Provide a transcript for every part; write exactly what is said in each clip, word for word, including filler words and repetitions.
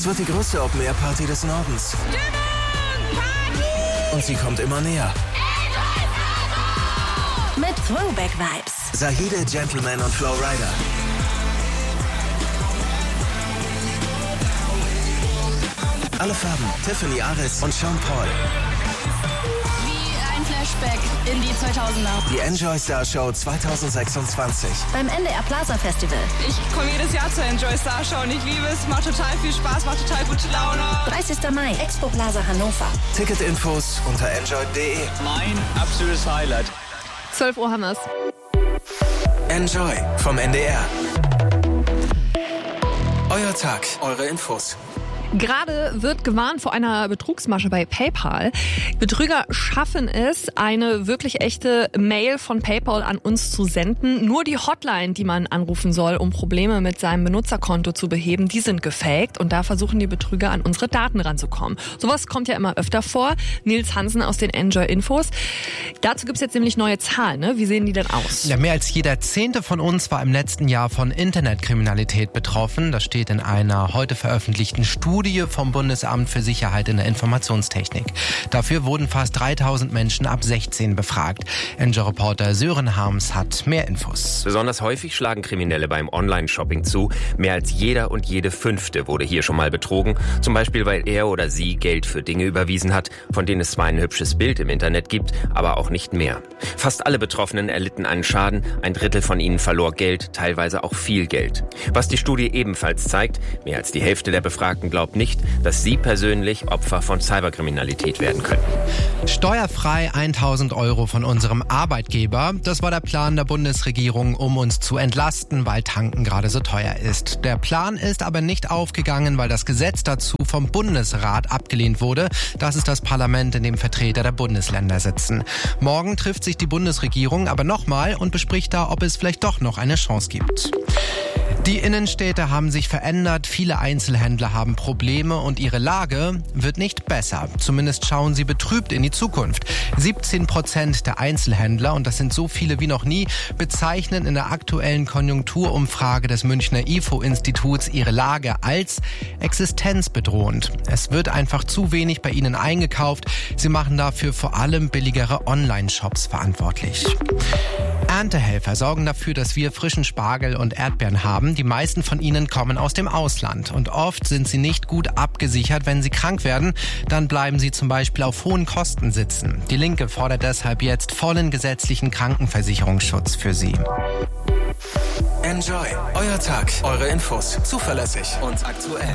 Es wird die größte Open-Air-Party des Nordens. Und sie kommt immer näher. Mit Throwback-Vibes. Zahide, Gentleman und Flow Rider. Alle Farben, Tiffany Aris und Sean Paul. Wie ein Flashback in die zweitausender. Die Enjoy Star Show zwanzig sechsundzwanzig. Beim N D R Plaza Festival. Ich komme jedes Jahr zur Enjoy Star Show und ich liebe es. Macht total viel Spaß, macht total gute Laune. dreißigster Mai, Expo Plaza Hannover. Ticketinfos unter enjoy punkt de. Mein absolutes Highlight. zwölf Uhr haben wir's. Enjoy vom N D R. Euer Tag, eure Infos. Gerade wird gewarnt vor einer Betrugsmasche bei PayPal. Betrüger schaffen es, eine wirklich echte Mail von PayPal an uns zu senden. Nur die Hotline, die man anrufen soll, um Probleme mit seinem Benutzerkonto zu beheben, die sind gefaked. Und da versuchen die Betrüger, an unsere Daten ranzukommen. Sowas kommt ja immer öfter vor. Nils Hansen aus den Enjoy Infos. Dazu gibt's jetzt nämlich neue Zahlen. Ne? Wie sehen die denn aus? Ja, mehr als jeder Zehnte von uns war im letzten Jahr von Internetkriminalität betroffen. Das steht in einer heute veröffentlichten Studie vom Bundesamt für Sicherheit in der Informationstechnik. Dafür wurden fast dreitausend Menschen ab sechzehn befragt. Enjoy-Reporter Sören Harms hat mehr Infos. Besonders häufig schlagen Kriminelle beim Online-Shopping zu. Mehr als jeder und jede Fünfte wurde hier schon mal betrogen. Zum Beispiel, weil er oder sie Geld für Dinge überwiesen hat, von denen es zwar ein hübsches Bild im Internet gibt, aber auch nicht mehr. Fast alle Betroffenen erlitten einen Schaden. Ein Drittel von ihnen verlor Geld, teilweise auch viel Geld. Was die Studie ebenfalls zeigt, mehr als die Hälfte der Befragten glaubt nicht, dass sie persönlich Opfer von Cyberkriminalität werden könnten. Steuerfrei tausend Euro von unserem Arbeitgeber. Das war der Plan der Bundesregierung, um uns zu entlasten, weil Tanken gerade so teuer ist. Der Plan ist aber nicht aufgegangen, weil das Gesetz dazu vom Bundesrat abgelehnt wurde. Das ist das Parlament, in dem Vertreter der Bundesländer sitzen. Morgen trifft sich die Bundesregierung aber nochmal und bespricht da, ob es vielleicht doch noch eine Chance gibt. Die Innenstädte haben sich verändert, viele Einzelhändler haben Probleme und ihre Lage wird nicht besser. Zumindest schauen sie betrübt in die Zukunft. siebzehn Prozent der Einzelhändler, und das sind so viele wie noch nie, bezeichnen in der aktuellen Konjunkturumfrage des Münchner I F O-Instituts ihre Lage als existenzbedrohend. Es wird einfach zu wenig bei ihnen eingekauft. Sie machen dafür vor allem billigere Online-Shops verantwortlich. Erntehelfer sorgen dafür, dass wir frischen Spargel und Erdbeeren haben. Die meisten von ihnen kommen aus dem Ausland und oft sind sie nicht gut abgesichert, wenn sie krank werden. Dann bleiben sie zum Beispiel auf hohen Kosten sitzen. Die Linke fordert deshalb jetzt vollen gesetzlichen Krankenversicherungsschutz für sie. Enjoy, euer Tag, eure Infos, zuverlässig und aktuell.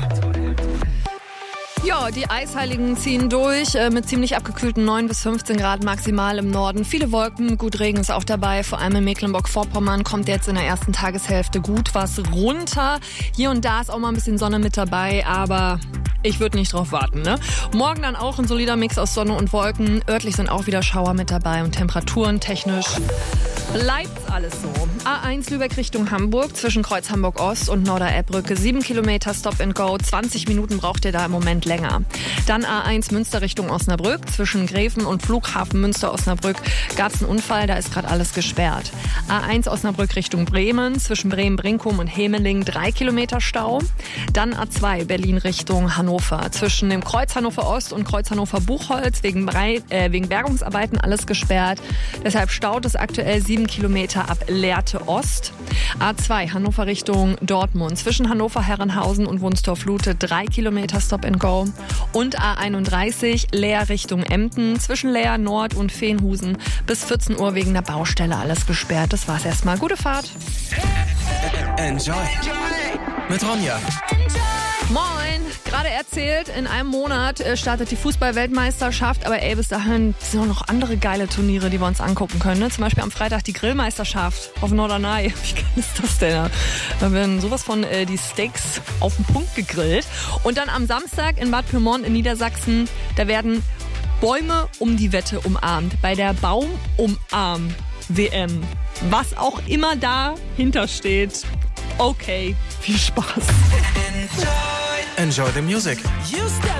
Ja, die Eisheiligen ziehen durch äh, mit ziemlich abgekühlten neun bis fünfzehn Grad maximal im Norden. Viele Wolken, gut Regen ist auch dabei. Vor allem in Mecklenburg-Vorpommern kommt jetzt in der ersten Tageshälfte gut was runter. Hier und da ist auch mal ein bisschen Sonne mit dabei, aber ich würde nicht drauf warten, ne? Morgen dann auch ein solider Mix aus Sonne und Wolken. Örtlich sind auch wieder Schauer mit dabei und Temperaturen technisch bleibt alles so. A eins Lübeck Richtung Hamburg zwischen Kreuz Hamburg Ost und Norder-Elbbrücke. sieben Kilometer Stop and Go. zwanzig Minuten braucht ihr da im Moment länger. Dann A eins Münster Richtung Osnabrück. Zwischen Gräfen und Flughafen Münster-Osnabrück gab es einen Unfall. Da ist gerade alles gesperrt. A eins Osnabrück Richtung Bremen. Zwischen Bremen-Brinkum und Hemeling drei Kilometer Stau. Dann A zwei Berlin Richtung Hannover. Zwischen dem Kreuz Hannover Ost und Kreuz Hannover Buchholz wegen, Brei- äh, wegen Bergungsarbeiten alles gesperrt. Deshalb staut es aktuell sieben Kilometer ab Lehrte Ost. A zwei Hannover Richtung Dortmund. Zwischen Hannover Herrenhausen und Wunstorf-Lute drei Kilometer Stop and Go. Und A einunddreißig Leer Richtung Emden. Zwischen Leer Nord und Veenhusen bis vierzehn Uhr wegen der Baustelle alles gesperrt. Das war's erstmal. Gute Fahrt. Enjoy. Mit Ronja. Moin, gerade erzählt, in einem Monat startet die Fußball-Weltmeisterschaft, aber ey, bis dahin sind auch noch andere geile Turniere, die wir uns angucken können. Ne? Zum Beispiel am Freitag die Grillmeisterschaft auf Norderney. Wie geil ist das denn? Da werden sowas von äh, die Steaks auf den Punkt gegrillt. Und dann am Samstag in Bad Pyrmont in Niedersachsen, da werden Bäume um die Wette umarmt. Bei der Baum-Umarm-W M. Was auch immer dahinter steht. Okay, viel Spaß. Enjoy the music.